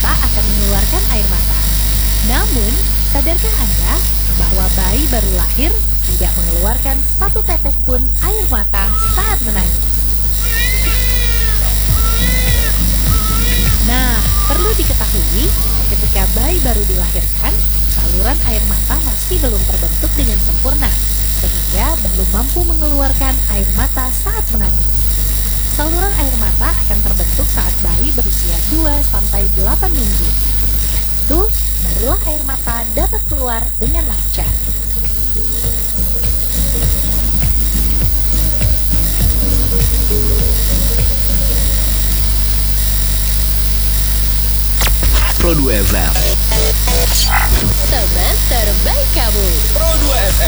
mata akan mengeluarkan air mata. Namun, sadarkah Anda bahwa bayi baru lahir tidak mengeluarkan satu tetes pun air mata saat menangis? Nah, perlu diketahui, ketika bayi baru dilahirkan, saluran air mata masih belum terbentuk dengan sempurna, sehingga belum mampu mengeluarkan air mata saat menangis. Saluran air mata akan terbentuk saat bayi berusia 2-8 minggu. Ketika itu, barulah air mata dapat keluar dengan lancar. Pro 2 FM. Teman terbaik kamu. Pro 2 FM.